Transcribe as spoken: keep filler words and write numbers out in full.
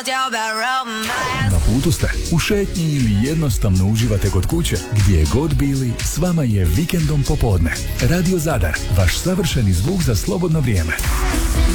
Na putu ste, u šetnji ili jednostavno uživate kod kuće, gdje god bili, s vama je Vikendom popodne. Radio Zadar, vaš savršeni zvuk za slobodno vrijeme.